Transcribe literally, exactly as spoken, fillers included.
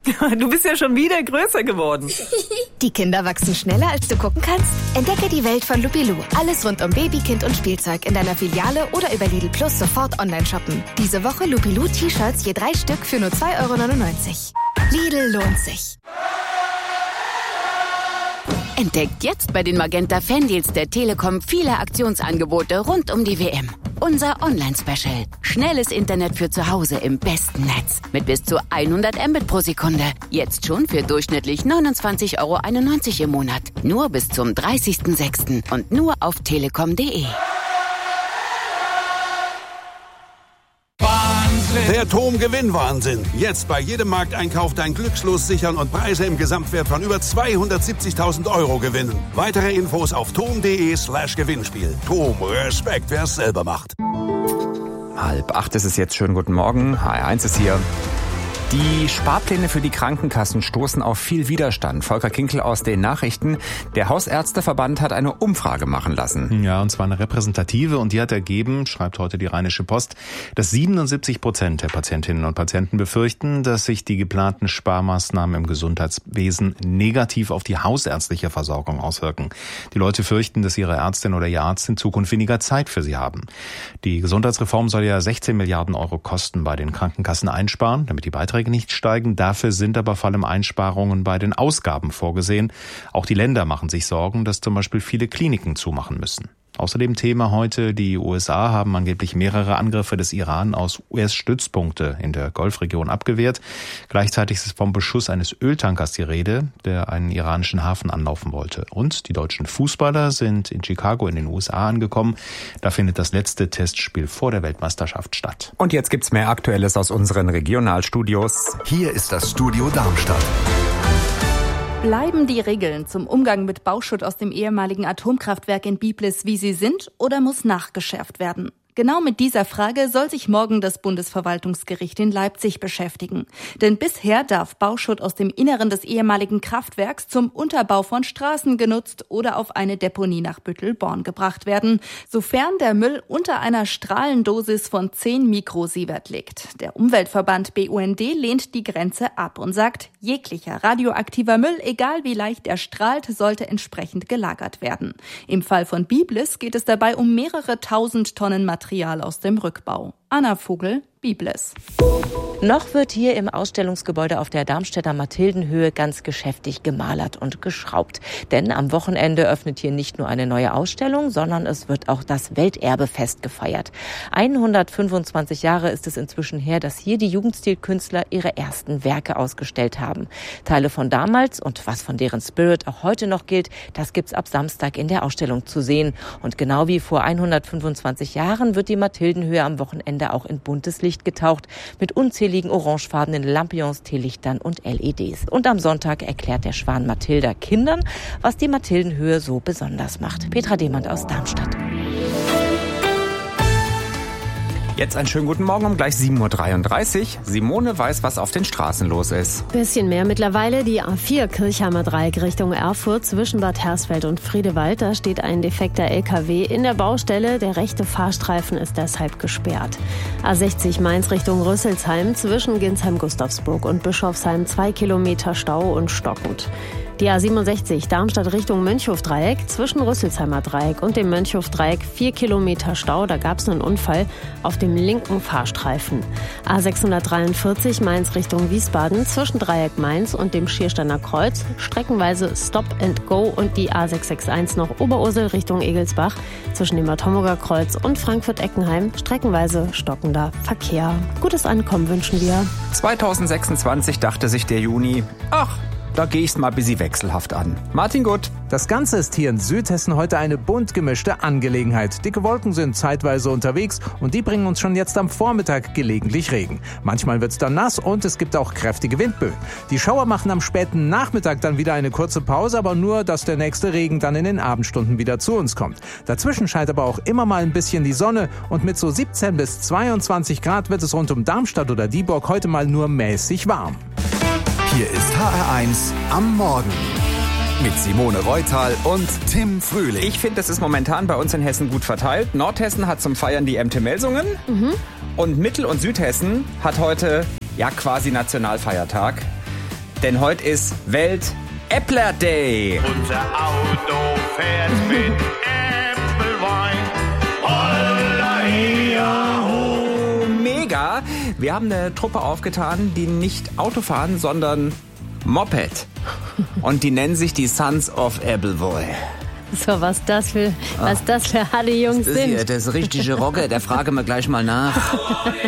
Du bist ja schon wieder größer geworden. Die Kinder wachsen schneller, als du gucken kannst. Entdecke die Welt von Lupilou. Alles rund um Baby, Kind und Spielzeug in deiner Filiale oder über Lidl Plus sofort online shoppen. Diese Woche Lupilou T-Shirts je drei Stück für nur zwei Euro neunundneunzig. Lidl lohnt sich. Entdeckt jetzt bei den Magenta Fandeals der Telekom viele Aktionsangebote rund um die W M. Unser Online-Special. Schnelles Internet für zu Hause im besten Netz. Mit bis zu hundert Mbit pro Sekunde. Jetzt schon für durchschnittlich neunundzwanzig Euro einundneunzig im Monat. Nur bis zum dreißigsten sechsten und nur auf telekom punkt de. Der T O M Gewinnwahnsinn. Jetzt bei jedem Markteinkauf dein Glückslos sichern und Preise im Gesamtwert von über zweihundertsiebzigtausend Euro gewinnen. Weitere Infos auf tom.de slash Gewinnspiel. T O M, Respekt, wer es selber macht. Halb acht ist es jetzt. Schönen guten Morgen. H R eins ist hier. Die Sparpläne für die Krankenkassen stoßen auf viel Widerstand. Volker Kinkel aus den Nachrichten. Der Hausärzteverband hat eine Umfrage machen lassen. Ja, und zwar eine repräsentative, und die hat ergeben, schreibt heute die Rheinische Post, dass siebenundsiebzig Prozent der Patientinnen und Patienten befürchten, dass sich die geplanten Sparmaßnahmen im Gesundheitswesen negativ auf die hausärztliche Versorgung auswirken. Die Leute fürchten, dass ihre Ärztin oder ihr Arzt in Zukunft weniger Zeit für sie haben. Die Gesundheitsreform soll ja sechzehn Milliarden Euro Kosten bei den Krankenkassen einsparen, damit die Beiträge nicht steigen. Dafür sind aber vor allem Einsparungen bei den Ausgaben vorgesehen. Auch die Länder machen sich Sorgen, dass zum Beispiel viele Kliniken zumachen müssen. Außerdem Thema heute, die U S A haben angeblich mehrere Angriffe des Iran aus U S-Stützpunkte in der Golfregion abgewehrt. Gleichzeitig ist vom Beschuss eines Öltankers die Rede, der einen iranischen Hafen anlaufen wollte. Und die deutschen Fußballer sind in Chicago in den U S A angekommen. Da findet das letzte Testspiel vor der Weltmeisterschaft statt. Und jetzt gibt's mehr Aktuelles aus unseren Regionalstudios. Hier ist das Studio Darmstadt. Bleiben die Regeln zum Umgang mit Bauschutt aus dem ehemaligen Atomkraftwerk in Biblis, wie sie sind, oder muss nachgeschärft werden? Genau mit dieser Frage soll sich morgen das Bundesverwaltungsgericht in Leipzig beschäftigen. Denn bisher darf Bauschutt aus dem Inneren des ehemaligen Kraftwerks zum Unterbau von Straßen genutzt oder auf eine Deponie nach Büttelborn gebracht werden, sofern der Müll unter einer Strahlendosis von zehn Mikrosievert liegt. Der Umweltverband B U N D lehnt die Grenze ab und sagt, jeglicher radioaktiver Müll, egal wie leicht er strahlt, sollte entsprechend gelagert werden. Im Fall von Biblis geht es dabei um mehrere tausend Tonnen Material aus dem Rückbau. Anna Vogel, Biblis. Noch wird hier im Ausstellungsgebäude auf der Darmstädter Mathildenhöhe ganz geschäftig gemalert und geschraubt. Denn am Wochenende öffnet hier nicht nur eine neue Ausstellung, sondern es wird auch das Welterbefest gefeiert. hundertfünfundzwanzig Jahre ist es inzwischen her, dass hier die Jugendstilkünstler ihre ersten Werke ausgestellt haben. Teile von damals und was von deren Spirit auch heute noch gilt, das gibt's ab Samstag in der Ausstellung zu sehen. Und genau wie vor hundertfünfundzwanzig Jahren wird die Mathildenhöhe am Wochenende auch in buntes Licht getaucht, mit unzähligen orangefarbenen Lampions, Teelichtern und L E Ds. Und am Sonntag erklärt der Schwan Mathilda Kindern, was die Mathildenhöhe so besonders macht. Petra Demand aus Darmstadt. Jetzt einen schönen guten Morgen um gleich sieben Uhr dreiunddreißig. Simone weiß, was auf den Straßen los ist. Bisschen mehr mittlerweile. Die A vier Kirchheimer Dreieck Richtung Erfurt zwischen Bad Hersfeld und Friedewald. Da steht ein defekter L K W in der Baustelle. Der rechte Fahrstreifen ist deshalb gesperrt. A sechzig Mainz Richtung Rüsselsheim zwischen Ginsheim-Gustavsburg und Bischofsheim zwei Kilometer Stau und stockend. Die A siebenundsechzig Darmstadt Richtung Mönchhof-Dreieck zwischen Rüsselsheimer Dreieck und dem Mönchhof-Dreieck vier Kilometer Stau. Da gab es einen Unfall auf dem linken Fahrstreifen. A sechshundertdreiundvierzig Mainz Richtung Wiesbaden zwischen Dreieck Mainz und dem Schiersteiner Kreuz streckenweise Stop and Go, und die A sechshundereinundsechzig noch Oberursel Richtung Egelsbach zwischen dem Bad Homburger Kreuz und Frankfurt-Eckenheim streckenweise stockender Verkehr. Gutes Ankommen wünschen wir. zweitausendsechsundzwanzig dachte sich der Juni, ach, da gehe ich's mal ein bisschen wechselhaft an. Martin Gutt. Das Ganze ist hier in Südhessen heute eine bunt gemischte Angelegenheit. Dicke Wolken sind zeitweise unterwegs und die bringen uns schon jetzt am Vormittag gelegentlich Regen. Manchmal wird's dann nass und es gibt auch kräftige Windböen. Die Schauer machen am späten Nachmittag dann wieder eine kurze Pause, aber nur, dass der nächste Regen dann in den Abendstunden wieder zu uns kommt. Dazwischen scheint aber auch immer mal ein bisschen die Sonne und mit so siebzehn bis zweiundzwanzig Grad wird es rund um Darmstadt oder Dieburg heute mal nur mäßig warm. Hier ist H R eins am Morgen mit Simone Reutal und Tim Frühling. Ich finde, das ist momentan bei uns in Hessen gut verteilt. Nordhessen hat zum Feiern die M T Melsungen mhm. und Mittel- und Südhessen hat heute ja quasi Nationalfeiertag. denn heute ist Welt-Äppler Day. Unser Auto fährt mit Äpfelwein. Holla, heia, ho. Mega! Wir haben eine Truppe aufgetan, die nicht Auto fahren, sondern Moped. Und die nennen sich die Sons of Appleboy. So, was das für, was das für harte Jungs Das ist sind. ja das richtige Rocker, der frage mir gleich mal nach.